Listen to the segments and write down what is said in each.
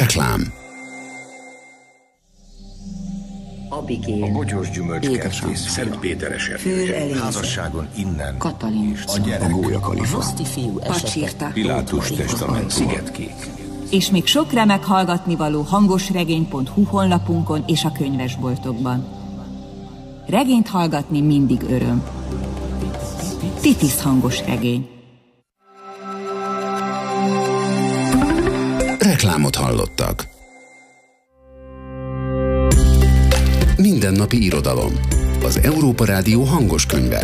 Reklám. Abigél, a bogyós gyümölcskertész, Szentpéteres erdő, házasságon innen, Katalin, a gyerek, A gólyakalifa, Roszti fiú esete, Pilátus testament, Szigetkék. És még sok remek hallgatnivaló hangosregény.hu honlapunkon és a könyvesboltokban. Regényt hallgatni mindig öröm. Titis hangos regény. Reklámot hallottak. Mindennapi irodalom. Az Európa Rádió hangos könyve.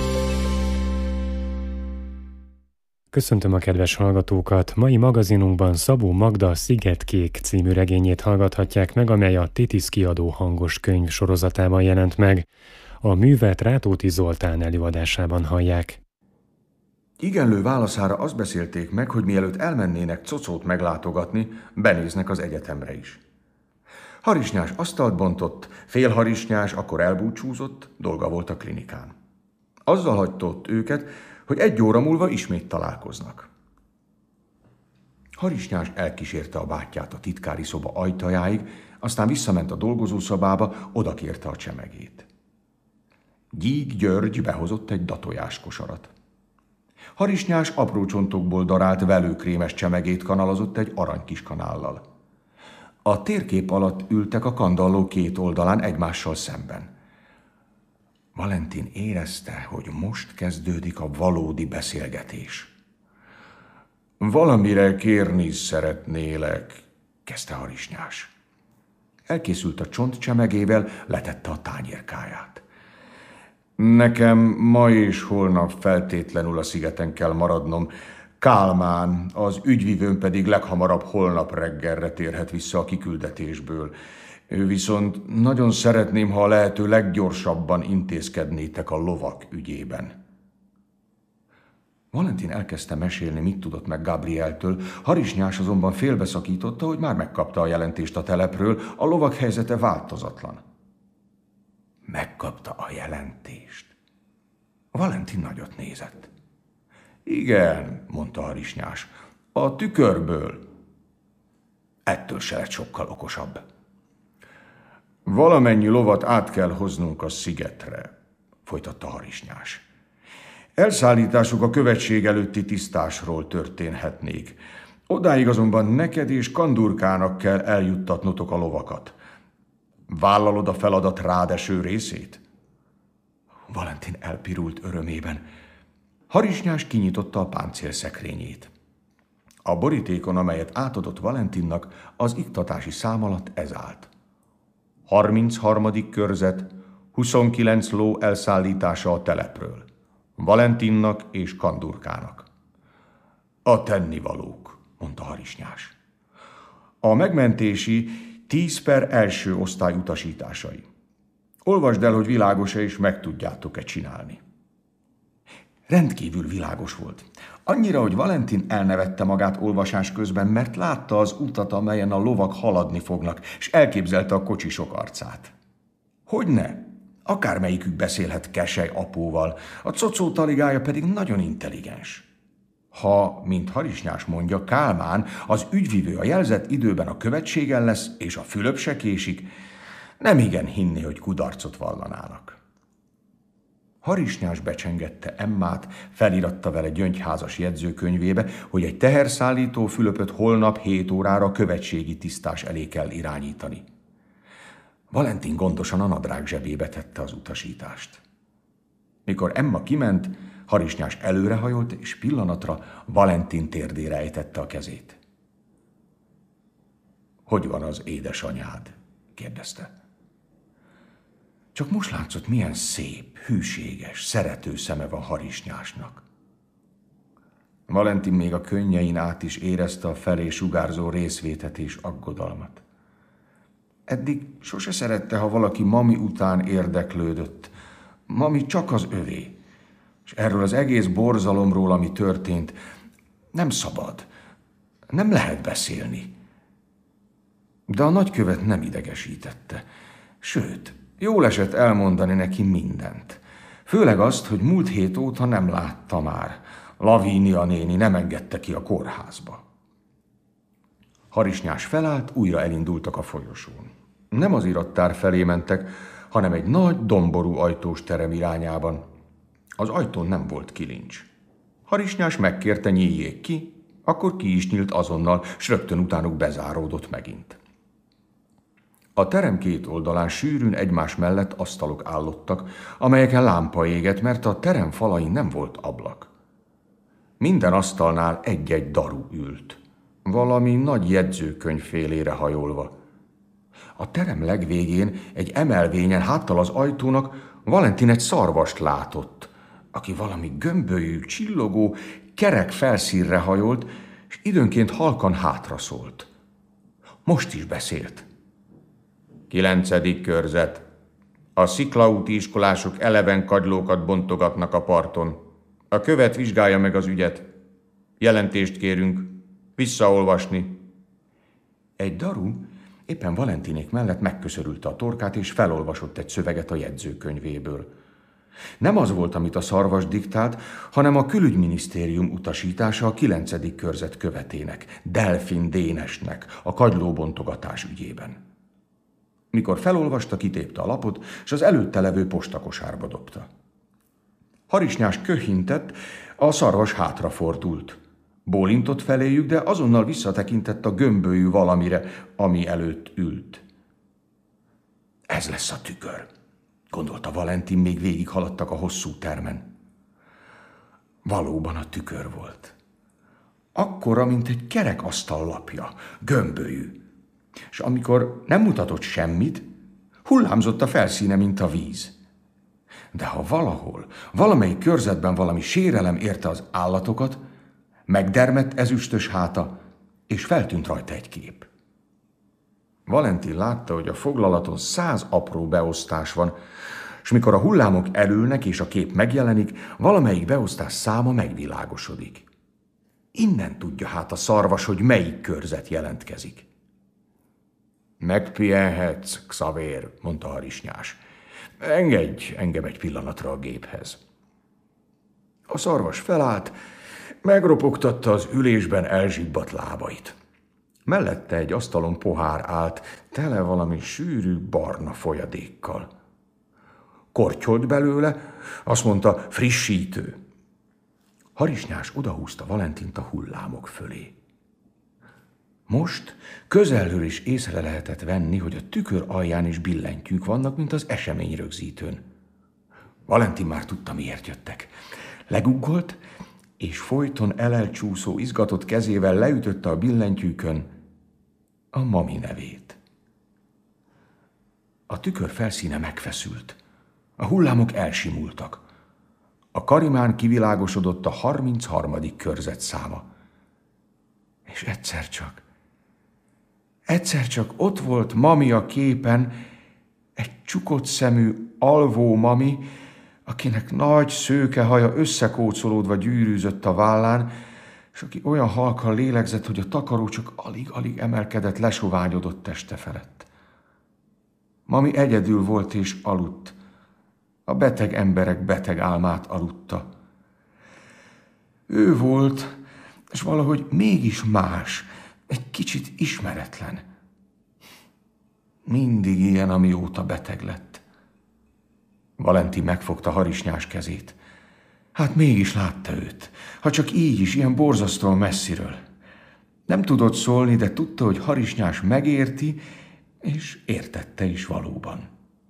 Köszöntöm a kedves hallgatókat! Mai magazinunkban Szabó Magda Szigetkék című regényét hallgathatják meg, amely a Titis kiadó hangos könyv sorozatában jelent meg. A művet Rátóti Zoltán előadásában hallják. Igenlő válaszára azt beszélték meg, hogy mielőtt elmennének Cocót meglátogatni, benéznek az egyetemre is. Harisnyás asztalt bontott, félharisnyás akkor elbúcsúzott, dolga volt a klinikán. Azzal hagyta ott őket, hogy 1 óra múlva ismét találkoznak. Harisnyás elkísérte a bátyját a titkári szoba ajtajáig, aztán visszament a dolgozószobába, odakérte a csemegét. Gyík György behozott egy datojás kosarat. Harisnyás apró csontokból darált velőkrémes csemegét kanalazott egy aranykis kanállal. A térkép alatt ültek a kandalló 2 oldalán egymással szemben. Valentin érezte, hogy most kezdődik a valódi beszélgetés. Valamire kérni szeretnélek, kezdte Harisnyás. Elkészült a csontcsemegével, letette a tányérkáját. Nekem ma és holnap feltétlenül a szigeten kell maradnom. Kálmán, az ügyvivőn pedig leghamarabb holnap reggelre térhet vissza a kiküldetésből. Viszont nagyon szeretném, ha a lehető leggyorsabban intézkednétek a lovak ügyében. Valentin elkezdte mesélni, mit tudott meg Gabrieltől, Harisnyás azonban félbeszakította, hogy már megkapta a jelentést a telepről, a lovak helyzete változatlan. Megkapta a jelentést. Valentin nagyot nézett. Igen, mondta Harisnyás, a tükörből. Ettől se lett sokkal okosabb. Valamennyi lovat át kell hoznunk a szigetre, folytatta Harisnyás. Elszállításuk a követség előtti tisztásról történhetnék. Odáig azonban neked és Kandurkának kell eljuttatnotok a lovakat. Vállalod a feladat rád eső részét? Valentin elpirult örömében. Harisnyás kinyitotta a páncélszekrényét. A borítékon, amelyet átadott Valentinnak, az iktatási szám alatt ez állt. 33. körzet, 29 ló elszállítása a telepről. Valentinnak és Kandurkának. A tennivalók, mondta Harisnyás. A megmentési 10/1. Osztály utasításai. Olvasd el, hogy világos-e és meg tudjátok-e csinálni. Rendkívül világos volt. Annyira, hogy Valentin elnevette magát olvasás közben, mert látta az utat, amelyen a lovak haladni fognak, és elképzelte a kocsisok arcát. Hogyne? Akármelyikük beszélhet Kesely apóval, a Cocó taligája pedig nagyon intelligens. Ha, mint Harisnyás mondja, Kálmán, az ügyvivő a jelzett időben a követségen lesz, és a Fülöp se késik, nem igen hinni, hogy kudarcot vallanának. Harisnyás becsengette Emmát, feliratta vele Gyöngyházas jegyzőkönyvébe, hogy egy teherszállító Fülöpöt holnap 7 órára követségi tisztás elé kell irányítani. Valentin gondosan a nadrág zsebébe tette az utasítást. Mikor Emma kiment, Harisnyás előrehajolt, és pillanatra Valentin térdére ejtette a kezét. Hogy van az édesanyád? kérdezte. Csak most látszott, milyen szép, hűséges, szerető szeme van Harisnyásnak. Valentin még a könnyein át is érezte a felé sugárzó részvétet és aggodalmat. Eddig sose szerette, ha valaki mami után érdeklődött. Mami csak az övé. És erről az egész borzalomról, ami történt, nem szabad, nem lehet beszélni. De a nagykövet nem idegesítette. Sőt, jól esett elmondani neki mindent. Főleg azt, hogy múlt hét óta nem látta már. Lavínia néni nem engedte ki a kórházba. Harisnyás felállt, újra elindultak a folyosón. Nem az irattár felé mentek, hanem egy nagy, domború ajtós terem irányában. Az ajtón nem volt kilincs. Harisnyás megkérte, nyíljék ki, akkor ki is nyílt azonnal, s rögtön utánuk bezáródott megint. A terem két oldalán sűrűn egymás mellett asztalok állottak, amelyeken lámpa égett, mert a terem falain nem volt ablak. Minden asztalnál egy-egy daru ült, valami nagy jegyzőkönyv félére hajolva. A terem legvégén, egy emelvényen háttal az ajtónak Valentin egy szarvast látott, aki valami gömbölyű, csillogó, kerek felszínre hajolt, és időnként halkan hátra szólt. Most is beszélt. 9. körzet. A sziklaúti iskolások eleven kagylókat bontogatnak a parton. A követ vizsgálja meg az ügyet. Jelentést kérünk. Visszaolvasni. Egy daru éppen Valentinék mellett megköszörülte a torkát, és felolvasott egy szöveget a jegyzőkönyvéből. Nem az volt, amit a szarvas diktált, hanem a külügyminisztérium utasítása a 9. körzet követének, Delfin Dénesnek, a kagylóbontogatás ügyében. Mikor felolvasta, kitépte a lapot, és az előtte levő postakosárba dobta. Harisnyás köhintett, a szarvas hátrafordult. Bólintott feléjük, de azonnal visszatekintett a gömbölyű valamire, ami előtt ült. Ez lesz a tükör, gondolta Valentin, még végighaladtak a hosszú termen. Valóban a tükör volt. Akkora, mint egy kerekasztal lapja, gömbölyű. És amikor nem mutatott semmit, hullámzott a felszíne, mint a víz. De ha valahol, valamelyik körzetben valami sérelem érte az állatokat, megdermedt ezüstös háta, és feltűnt rajta egy kép. Valentin látta, hogy a foglalaton 100 apró beosztás van, és mikor a hullámok elülnek és a kép megjelenik, valamelyik beosztás száma megvilágosodik. Innen tudja hát a szarvas, hogy melyik körzet jelentkezik. Megpihenhetsz, Xavér, mondta Harisnyás. Engedj engem egy pillanatra a géphez. A szarvas felállt, megropogtatta az ülésben elzsibbadt lábait. Mellette egy asztalon pohár állt, tele valami sűrű, barna folyadékkal. Kortyolt belőle, azt mondta, frissítő. Harisnyás odahúzta Valentint a hullámok fölé. Most közelről is észre lehetett venni, hogy a tükör alján is billentyűk vannak, mint az eseményrögzítőn. Valentin már tudta, miért jöttek. Leguggolt, és folyton elelcsúszó, izgatott kezével leütötte a billentyűkön a Mami nevét. A tükör felszíne megfeszült. A hullámok elsimultak. A karimán kivilágosodott a 33. körzet száma. És egyszer csak ott volt Mami a képen, egy csukott szemű, alvó Mami, akinek nagy szőke haja összekócolódva gyűrűzött a vállán, és aki olyan halkan lélegzett, hogy a takaró csak alig-alig emelkedett lesoványodott teste felett. Mami egyedül volt és aludt. A beteg emberek beteg álmát aludta. Ő volt, és valahogy mégis más, egy kicsit ismeretlen. Mindig ilyen, amióta beteg lett. Valentin megfogta Harisnyás kezét. Hát mégis látta őt, ha csak így is, ilyen borzasztóan messziről. Nem tudott szólni, de tudta, hogy Harisnyás megérti, és értette is valóban.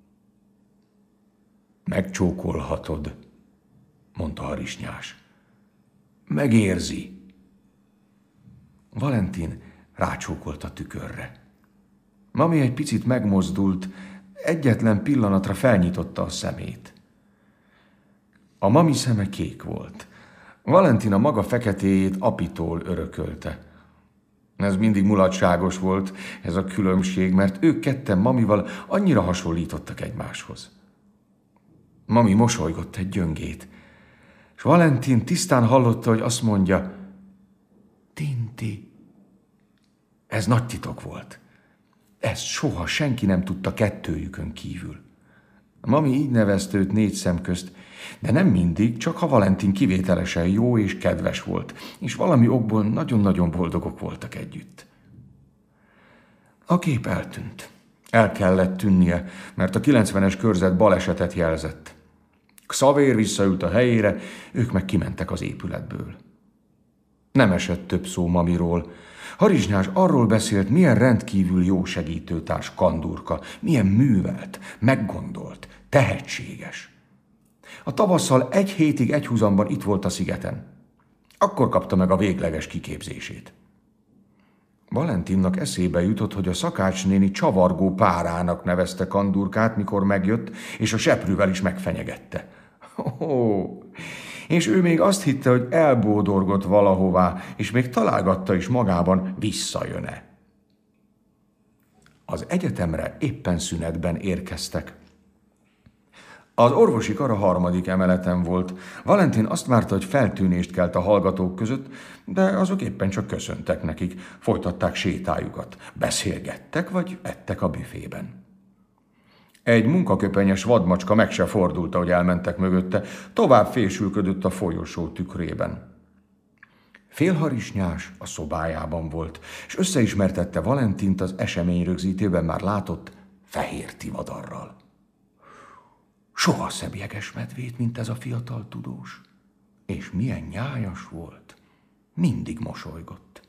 Megcsókolhatod, mondta Harisnyás. Megérzi. Valentin rácsókolt a tükörre. Mami egy picit megmozdult, egyetlen pillanatra felnyitotta a szemét. A Mami szeme kék volt. Valentin a maga feketéjét apitól örökölte. Ez mindig mulatságos volt, ez a különbség, mert ők ketten Mamival annyira hasonlítottak egymáshoz. Mami mosolygott egy gyöngét, és Valentin tisztán hallotta, hogy azt mondja, Tinti. Ez nagy titok volt. Ezt soha senki nem tudta kettőjükön kívül. Mami így nevezte őt 4 szem közt, de nem mindig, csak ha Valentin kivételesen jó és kedves volt, és valami okból nagyon-nagyon boldogok voltak együtt. A kép eltűnt. El kellett tűnnie, mert a 90-es körzet balesetet jelzett. Xavér visszaült a helyére, ők meg kimentek az épületből. Nem esett több szó Mamiról. Harisnyás arról beszélt, milyen rendkívül jó segítőtárs Kandurka, milyen művelt, meggondolt, tehetséges. A tavasszal 1 hétig egyhuzamban itt volt a szigeten. Akkor kapta meg a végleges kiképzését. Valentinnak eszébe jutott, hogy a szakácsnéni csavargó párának nevezte Kandurkát, mikor megjött, és a seprűvel is megfenyegette. És ő még azt hitte, hogy elbódorgott valahová, és még találgatta is magában, visszajön-e. Az egyetemre éppen szünetben érkeztek. Az orvosi kar a 3. emeleten volt. Valentin azt várta, hogy feltűnést kelt a hallgatók között, de azok éppen csak köszöntek nekik, folytatták sétájukat, beszélgettek vagy ettek a büfében. Egy munkaköpenyes vadmacska meg se fordult, ahogy elmentek mögötte, tovább fésülködött a folyosó tükrében. Félharisnyás a szobájában volt, és összeismertette Valentint az eseményrögzítőben már látott Fehér Tivadarral. Soha szebb jegesmedvét, mint ez a fiatal tudós. És milyen nyájas volt. Mindig mosolygott.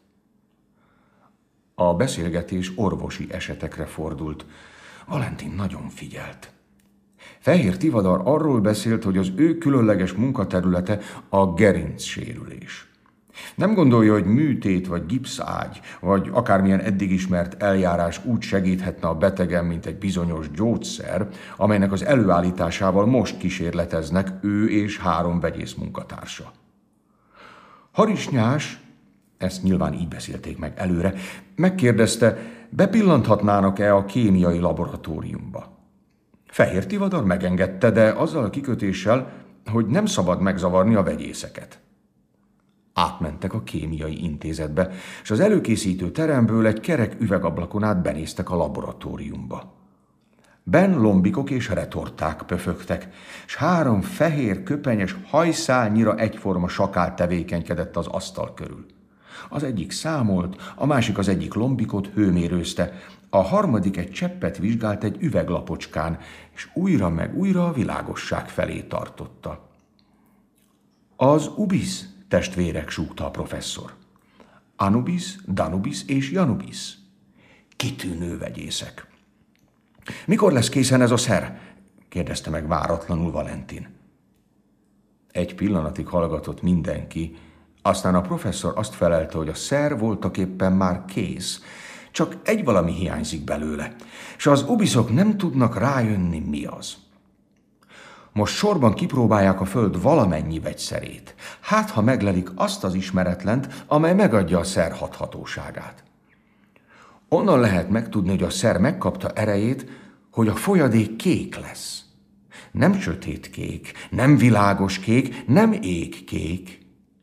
A beszélgetés orvosi esetekre fordult. Valentin nagyon figyelt. Fehér Tivadar arról beszélt, hogy az ő különleges munkaterülete a gerincsérülés. Nem gondolja, hogy műtét vagy gipszágy, vagy akármilyen eddig ismert eljárás úgy segíthetne a betegen, mint egy bizonyos gyógyszer, amelynek az előállításával most kísérleteznek ő és 3 vegyész munkatársa. Harisnyás, ezt nyilván így beszélték meg előre, megkérdezte, bepillanthatnának-e a kémiai laboratóriumba. Fehér Tivadar megengedte, de azzal a kikötéssel, hogy nem szabad megzavarni a vegyészeket. Átmentek a kémiai intézetbe, és az előkészítő teremből egy kerek üvegablakon át benéztek a laboratóriumba. Benn lombikok és retorták pöfögtek, és 3 fehér, köpenyes, hajszálnyira egyforma sakál tevékenykedett az asztal körül. Az egyik számolt, a másik az egyik lombikot hőmérőzte, a harmadik egy cseppet vizsgált egy üveglapocskán, és újra meg újra a világosság felé tartotta. Az Ubis, testvérek, súgta a professzor. Anubis, Danubis és Janubis. Kitűnő vegyészek. Mikor lesz készen ez a szer? Kérdezte meg váratlanul Valentin. Egy pillanatig hallgatott mindenki, aztán a professzor azt felelte, hogy a szer voltaképpen már kész, csak egy valami hiányzik belőle, és az ubiszok nem tudnak rájönni, mi az. Most sorban kipróbálják a Föld valamennyi vegyszerét. Hát, ha meglelik azt az ismeretlent, amely megadja a szer hathatóságát. Onnan lehet megtudni, hogy a szer megkapta erejét, hogy a folyadék kék lesz. Nem sötétkék, nem világoskék, nem égkék.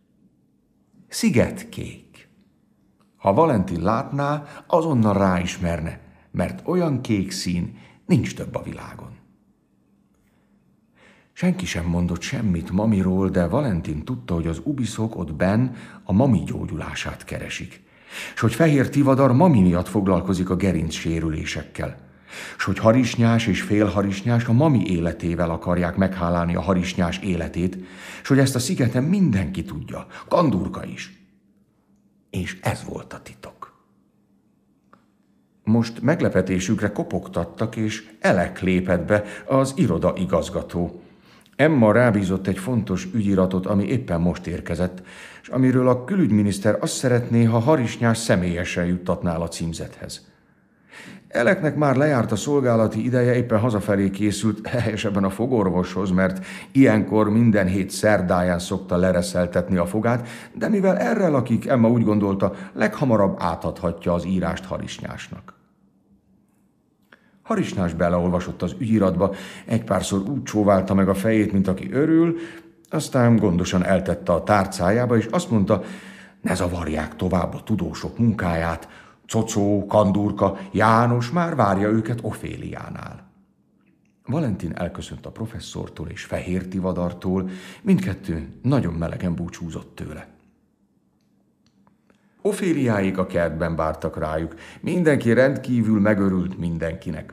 Szigetkék. Ha Valentin látná, azonnal ráismerne, mert olyan kék szín nincs több a világon. Senki sem mondott semmit Mamiról, de Valentin tudta, hogy az ubiszok ott benn a Mami gyógyulását keresik, és hogy Fehér Tivadar Mami miatt foglalkozik a gerincsérülésekkel, és hogy Harisnyás és Félharisnyás a Mami életével akarják meghálálni a Harisnyás életét, és hogy ezt a szigeten mindenki tudja, Kandurka is. És ez volt a titok. Most meglepetésükre kopogtattak, és Elek lépett be, az iroda igazgató. Emma rábízott egy fontos ügyiratot, ami éppen most érkezett, és amiről a külügyminiszter azt szeretné, ha Harisnyás személyesen juttatná a címzethez. Eleknek már lejárt a szolgálati ideje, éppen hazafelé készült, helyesebben a fogorvoshoz, mert ilyenkor minden hét szerdáján szokta lereszeltetni a fogát, de mivel erre lakik, Emma úgy gondolta, leghamarabb átadhatja az írást Harisnyásnak. Harisnyás beleolvasott az ügyiratba, egy párszor úgy csóválta meg a fejét, mint aki örül, aztán gondosan eltette a tárcájába, és azt mondta, ne zavarják tovább a tudósok munkáját, Cocó, Kandurka, János már várja őket Oféliánál. Valentin elköszönt a professzortól és Fehér Tivadartól, mindkettő nagyon melegen búcsúzott tőle. Oféliáik a kertben vártak rájuk. Mindenki rendkívül megörült mindenkinek.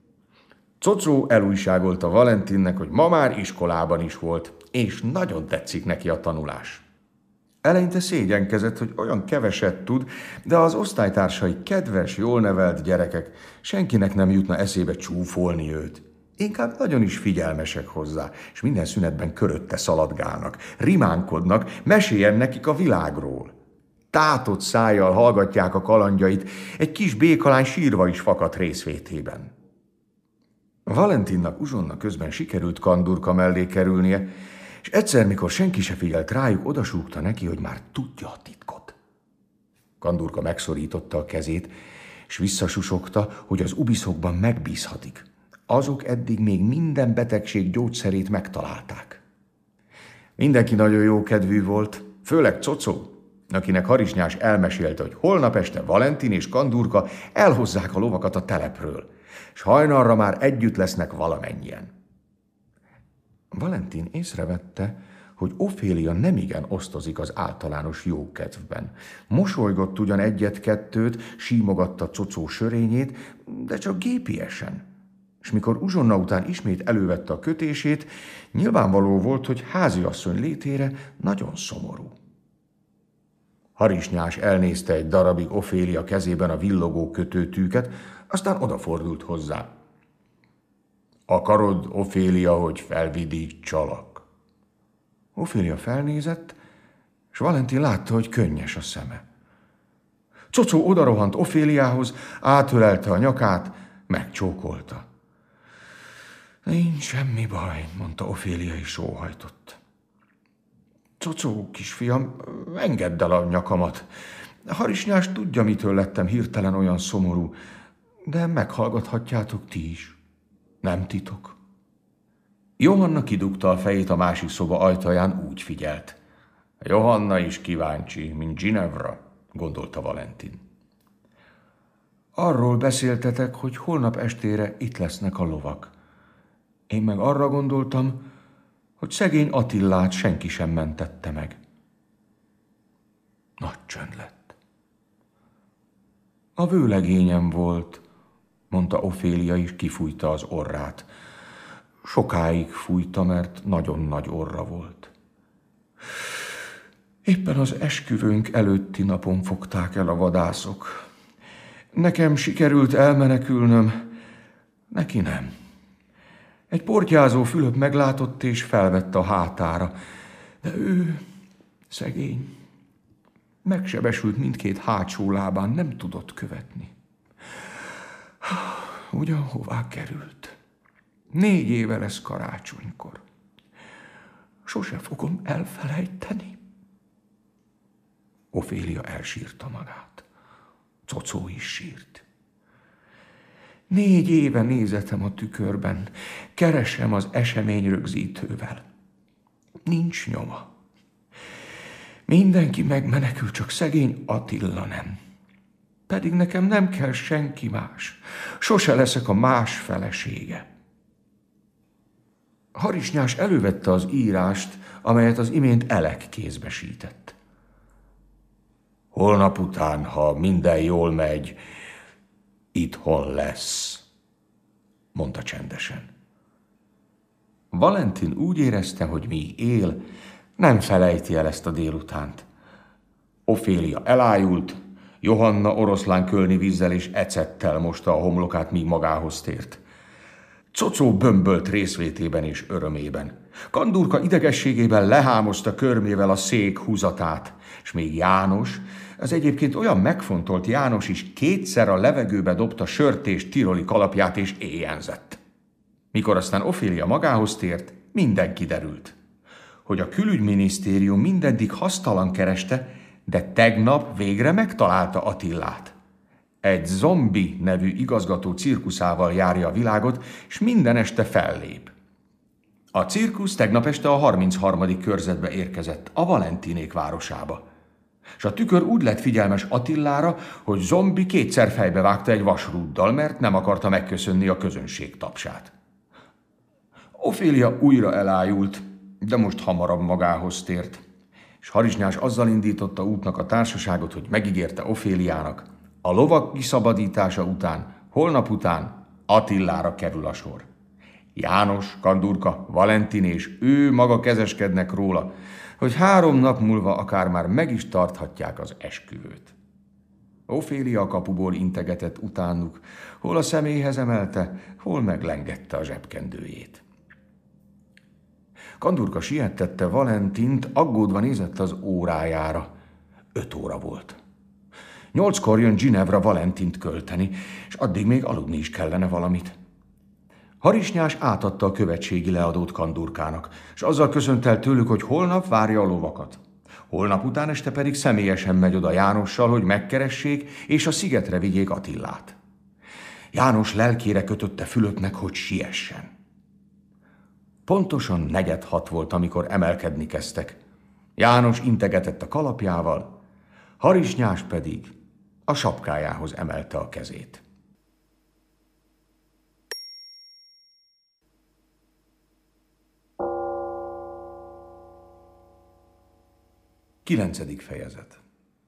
Cocó elújságolta Valentinnek, hogy ma már iskolában is volt, és nagyon tetszik neki a tanulás. Eleinte szégyenkezett, hogy olyan keveset tud, de az osztálytársai kedves, jól nevelt gyerekek, senkinek nem jutna eszébe csúfolni őt. Inkább nagyon is figyelmesek hozzá, és minden szünetben körötte szaladgálnak, rimánkodnak, meséljen nekik a világról. Tátott szájjal hallgatják a kalandjait, egy kis békalány sírva is fakadt részvétében. Valentinnak uzsonna közben sikerült Kandurka mellé kerülnie, és egyszer, mikor senki se figyelt rájuk, odasúgta neki, hogy már tudja a titkot. Kandurka megszorította a kezét, és visszasusogta, hogy az ubiszokban megbízhatik. Azok eddig még minden betegség gyógyszerét megtalálták. Mindenki nagyon jókedvű volt, főleg Cocó, akinek Harisnyás elmesélte, hogy holnap este Valentin és Kandurka elhozzák a lovakat a telepről, és hajnalra már együtt lesznek valamennyien. Valentin észrevette, hogy Ofélia nemigen osztozik az általános jókedvben. Mosolygott ugyan egyet-kettőt, símogatta Cocó sörényét, de csak gépiesen. És mikor uzsonna után ismét elővette a kötését, nyilvánvaló volt, hogy háziasszony létére nagyon szomorú. Harisnyás elnézte egy darabig Ofélia kezében a villogó kötőtűket, aztán odafordult hozzá. Akarod, Ofélia, hogy felvidítsalak? Ofélia felnézett, és Valentin látta, hogy könnyes a szeme. Cocó odarohant Oféliához, átölelte a nyakát, megcsókolta. Nincs semmi baj, mondta Ofélia, és sóhajtott. Cocó, kisfiam, engedd el a nyakamat. Harisnyás tudja, mitől lettem hirtelen olyan szomorú, de meghallgathatjátok ti is. Nem titok. Johanna kidugta a fejét a másik szoba ajtaján, úgy figyelt. Johanna is kíváncsi, mint Ginevra, gondolta Valentin. Arról beszéltetek, hogy holnap estére itt lesznek a lovak. Én meg arra gondoltam, hogy szegény Attillát senki sem mentette meg. Nagy csönd lett. A vőlegényem volt, mondta Ofélia, és kifújta az orrát. Sokáig fújta, mert nagyon nagy orra volt. Éppen az esküvőnk előtti napon fogták el a vadászok. Nekem sikerült elmenekülnöm, neki nem. Egy portyázó Fülöp meglátott és felvette a hátára, de ő, szegény, megsebesült mindkét hátsó lábán, nem tudott követni. Ugyanhová került. 4 éve lesz karácsonykor. Sose fogom elfelejteni. Ofélia elsírta magát. Cocó is sírt. 4 éve nézetem a tükörben, keresem az eseményrögzítővel. Nincs nyoma. Mindenki megmenekül, csak szegény Attila nem. Pedig nekem nem kell senki más. Sose leszek a más felesége. Harisnyás elővette az írást, amelyet az imént Elek kézbesített. Holnap után, ha minden jól megy, itthon lesz, mondta csendesen. Valentin úgy érezte, hogy míg él, nem felejti el ezt a délutánt. Ofélia elájult, Johanna oroszlánkölni vízzel és ecettel mosta a homlokát, míg magához tért. Cocó bömbölt részvétében és örömében. Kandurka idegességében lehámozta körmével a szék húzatát, és még János, az egyébként olyan megfontolt János is 2-szer a levegőbe dobta sört és tiroli kalapját, és éjjenzett. Mikor aztán Ofélia magához tért, minden kiderült. Hogy a külügyminisztérium mindeddig hasztalan kereste, de tegnap végre megtalálta Attillát. Egy zombi nevű igazgató cirkuszával járja a világot, és minden este fellép. A cirkusz tegnap este a 33. körzetbe érkezett, a Valentinék városába. És a tükör úgy lett figyelmes Attilára, hogy zombi 2-szer fejbevágta egy vasrúddal, mert nem akarta megköszönni a közönség tapsát. Ofélia újra elájult, de most hamarabb magához tért, és Harisnyás azzal indította útnak a társaságot, hogy megígérte Oféliának, a lovak kiszabadítása után, holnap után Attilára kerül a sor. János, Kandurka, Valentin és ő maga kezeskednek róla, hogy 3 nap múlva akár már meg is tarthatják az esküvőt. Ofélia a kapuból integetett utánuk, hol a személyhez emelte, hol meglengette a zsebkendőjét. Kandurka siettette Valentint, aggódva nézett az órájára. 5 óra volt. 8-kor jön Ginevra Valentint költeni, és addig még aludni is kellene valamit. Harisnyás átadta a követségi leadót Kandurkának, és azzal köszönt el tőlük, hogy holnap várja a lovakat. Holnap után este pedig személyesen megy oda Jánossal, hogy megkeressék, és a szigetre vigyék Attillát. János lelkére kötötte Fülöpnek, hogy siessen. Pontosan 4:45 volt, amikor emelkedni kezdtek. János integetett a kalapjával, Harisnyás pedig a sapkájához emelte a kezét. Kilencedik fejezet.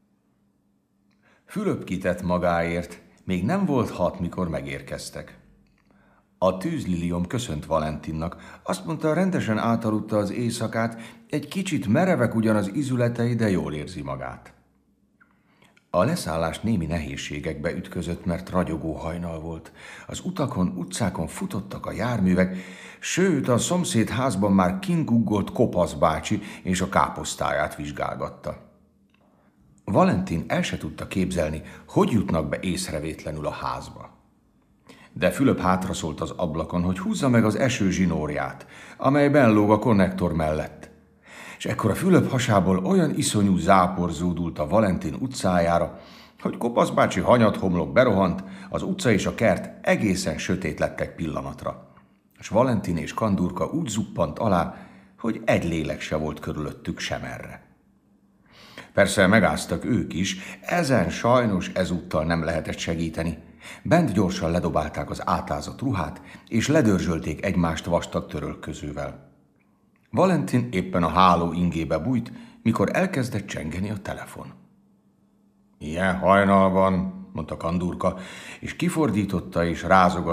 Fülöp kitett magáért, még nem volt 6, mikor megérkeztek. A tűzliliom köszönt Valentinnak, azt mondta, rendesen átaludta az éjszakát, egy kicsit merevek ugyan az izületei, de jól érzi magát. A leszállás némi nehézségekbe ütközött, mert ragyogó hajnal volt. Az utakon, utcákon futottak a járművek, sőt, a szomszéd házban már kinguggolt Kopasz bácsi, és a káposztáját vizsgálgatta. Valentin el se tudta képzelni, hogy jutnak be észrevétlenül a házba. De Fülöp hátraszólt az ablakon, hogy húzza meg az eső zsinórját, amelyben lóg a konnektor mellett. És ekkor a Fülöp hasából olyan iszonyú zápor zúdult a Valentin utcájára, hogy Kopasz bácsi hanyathomlok berohant, az utca és a kert egészen sötét lettek pillanatra. És Valentin és Kandurka úgy zuppant alá, hogy egy lélek se volt körülöttük semerre. Persze megáztak ők is, ezen sajnos ezúttal nem lehetett segíteni. Bent gyorsan ledobálták az átázott ruhát, és ledörzsölték egymást vastag törölközővel. Valentin éppen a háló ingébe bújt, mikor elkezdett csengeni a telefon. Ilyen hajnalban, mondta Kandurka, és kifordította és rázogatta